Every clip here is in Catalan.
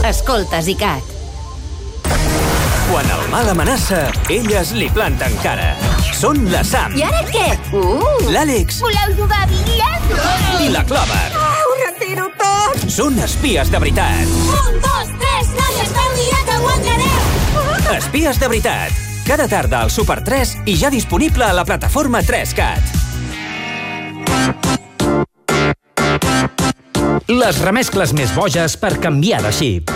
Escoltes ICAT. Quan el mal amenaça, elles li planten cara. Són la Sam. I ara què? L'Àlex. Voleu jugar a bitlles? I la Clàver. Ho retiro tot! Són espies de veritat. 1, 2, 3, noies, veu dia que guanyareu! Espies de veritat. Cada tarda al Super 3 i ja disponible a la plataforma 3CAT. Les remescles més boges per canviar de xip.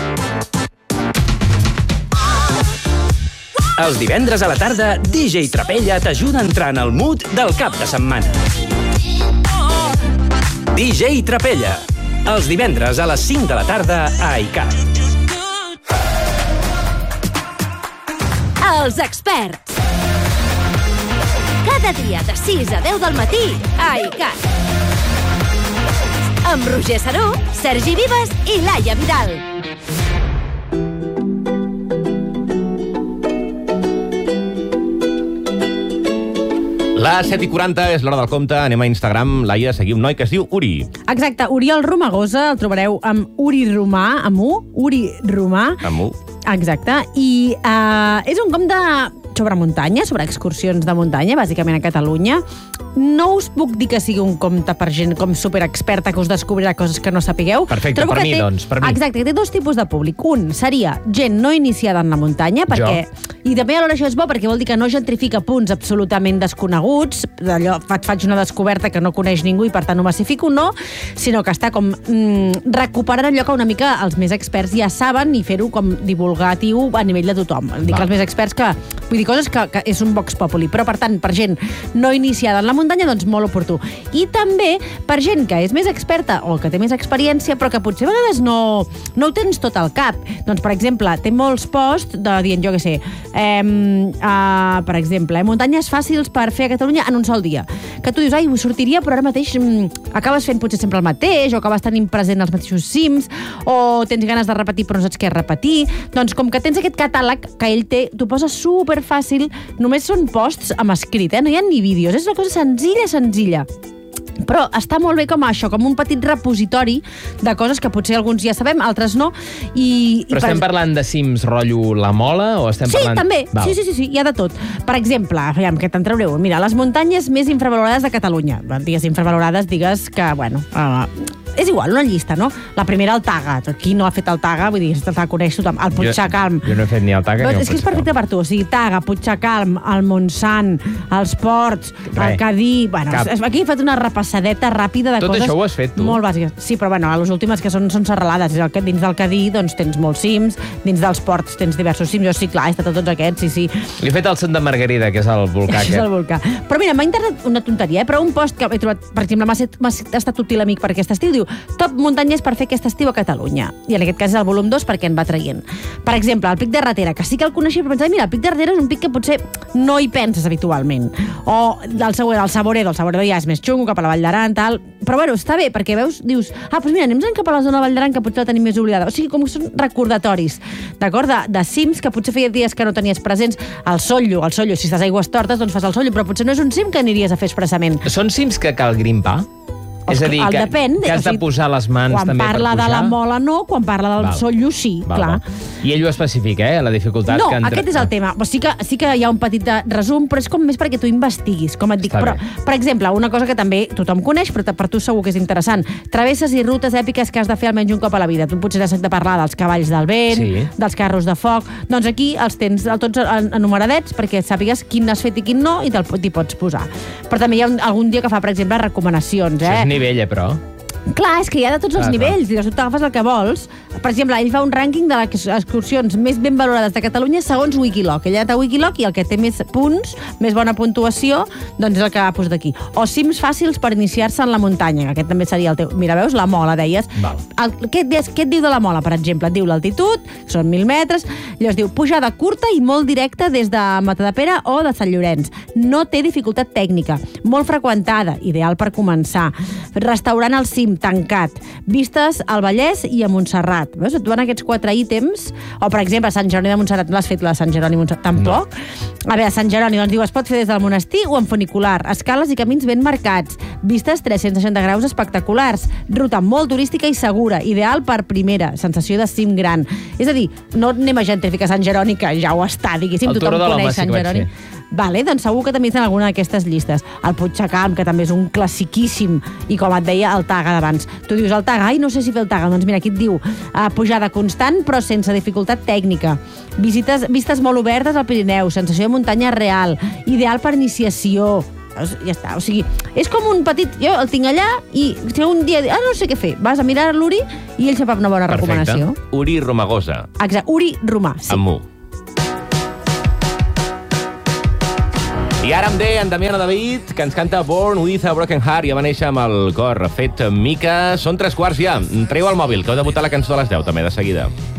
Els divendres a la tarda, DJ Trapella t'ajuda a entrar en el mood del cap de setmana. DJ Trapella. Els divendres a les 5 de la tarda a ICAT. Els experts. Cada dia de 6 a 10 del matí a ICAT. Amb Roger Saró, Sergi Vives i Laia Vidal. Les 7:40 és l'hora del compte. Anem a Instagram, Laia, a seguir un noi que es diu Uri. Exacte, Oriol Romagosa, el trobareu amb Uri Romà, amb U, Uri Romà. Amb U. Exacte, i és un compte sobre muntanya, sobre excursions de muntanya, bàsicament a Catalunya. No us puc dir que sigui un compte per gent com superexperta que us descobrirà coses que no sapigueu. Perfecte, per mi, doncs, per mi. Exacte, té dos tipus de públic. Un seria gent no iniciada en la muntanya, perquè... I també alhora això és bo perquè vol dir que no gentrifica punts absolutament desconeguts, d'allò faig una descoberta que no coneix ningú i per tant ho massifico, no, sinó que està com recuperant allò que una mica els més experts ja saben i fer-ho com divulgatiu a nivell de tothom. Dic els més experts que... Vull dir, coses que és un vox populi, però per tant, per gent no iniciada en la muntanya, doncs molt oportú. I també per gent que és més experta o que té més experiència, però que potser a vegades no ho tens tot al cap. Doncs, per exemple, té molts posts dient, jo què sé, per exemple, muntanyes fàcils per fer a Catalunya en un sol dia. Que tu dius, ai, ho sortiria, però ara mateix acabes fent potser sempre el mateix, o acabes tenint present els mateixos cims, o tens ganes de repetir però no saps què repetir. Doncs com que tens aquest catàleg que ell té, t'ho posa superfàcil, només són posts amb escrit, no hi ha ni vídeos, és una cosa senzilla. Però està molt bé com això, com un petit repositori de coses que potser alguns ja sabem, altres no. Però estem parlant de cims rotllo La Mola o estem parlant... Sí, també. Sí, hi ha de tot. Per exemple, aviam, que te'n traureu. Mira, les muntanyes més infravalorades de Catalunya. Digues infravalorades, digues que, bueno... és igual, una llista, no? La primera, el Taga. Qui no ha fet el Taga? Vull dir, la coneix tothom. El Puigxacalm. Jo no he fet ni el Taga ni el Puigxacalm. És que és perfecte per tu. O sigui, Taga, Puigxacalm, el Montsant, els Ports, el Cadí... Bueno, aquí he fet una repassadeta ràpida de coses... Tot això ho has fet, tu? Molt bàsiques. Sí, però bueno, les últimes que són serralades. Dins del Cadí, doncs, tens molts cims. Dins dels Ports tens diversos cims. Jo sí, clar, he estat a tots aquests, sí. Li he fet el Santa Margarida, que és el volcà. És el volcà. Però mira, m'ha interessat una tonteria, però un post que he trobat, per exemple, m'ha estat útil amic per aquest estiu, diu top muntanyes per fer aquest estiu a Catalunya. I en aquest cas és el volum 2 perquè en va traient. Per exemple, el Pic de Ratera, que sí que el coneixia, però pensava, mira, el Pic de Ratera és un pic que potser no hi penses habitualment. O el Saboredo ja és més xungo, cap a la Vall d'Aran, tal. Però bueno, està bé, perquè veus, dius, doncs mira, anem cap a la zona de Vall d'Aran, que potser la tenim més oblidada. O sigui, com que són recordatoris, d'acord? De cims que potser feia dies que no tenies presents. El Sollo, si estàs a Aigües Tortes, doncs fas el Sollo, però potser no és un cim que aniries a fer expressament. Són cims que cal grimpar? És a dir, que has de posar les mans també per pujar? Quan parla de la Mola no, quan parla del Sollo sí, clar. I ell ho especifica, la dificultat que... No, aquest és el tema. Sí que hi ha un petit resum, però és com més perquè tu investiguis, com et dic. Però, per exemple, una cosa que també tothom coneix, però per tu segur que és interessant. Travesses i rutes èpiques que has de fer almenys un cop a la vida. Tu potser has de parlar dels cavalls del vent, dels carros de foc... Doncs aquí els tens tots enumeradets perquè sàpigues quin has fet i quin no i t'hi pots posar. Però també hi ha algun dia que fa, per exemple, recomanacions, Això és nivell, però... Clar, és que hi ha de tots els nivells, i tu t'agafes el que vols. Per exemple, ell fa un rànquing de les excursions més ben valorades de Catalunya segons Wikiloc. Ell ha anat a Wikiloc i el que té més punts, més bona puntuació, doncs és el que ha posat aquí. O cims fàcils per iniciar-se en la muntanya, que aquest també seria el teu... Mira, veus, la Mola, deies. Què et diu de la Mola, per exemple? Et diu l'altitud, són 1.000 metres, llavors diu pujada curta i molt directa des de Matadepera o de Sant Llorenç. No té dificultat tècnica, molt freqüentada, ideal per començar. Restaurant al cim, cim tancat, vistes al Vallès i a Montserrat. Veus? Et donen aquests 4 ítems. O, per exemple, Sant Jeroni de Montserrat. No l'has fet, la de Sant Jeroni de Montserrat? Tampoc? No. A veure, Sant Jeroni, doncs diu, es pot fer des del monestir o en funicular. Escales i camins ben marcats. Vistes 360 graus espectaculars. Ruta molt turística i segura. Ideal per primera. Sensació de cim gran. És a dir, no anem a gentrificar Sant Jeroni, que ja ho està, diguéssim. Tothom coneix Sant Jeroni. Vale, doncs segur que també tenen alguna d'aquestes llistes. El Puigdecalm, que també és un classiquíssim, i com et deia, el Taga d'abans. Tu dius el Taga, ai, no sé si fer el Taga. Doncs mira, aquí et diu, pujada constant però sense dificultat tècnica. Vistes molt obertes al Pirineu, sensació de muntanya real, ideal per iniciació. Ja està, o sigui, és com un petit... Jo el tinc allà i si un dia... no sé què fer. Vas a mirar l'Uri i ell se'n fa una bona recomanació. Uri Romagosa. Exacte, Uri Romà, sí. Amb U. I ara em deia en Damià David, que ens canta Born with a Broken Heart. Ja va néixer amb el cor fet mica. Són 3 quarts ja. Treu el mòbil, que heu de votar la cançó a les 10, també, de seguida.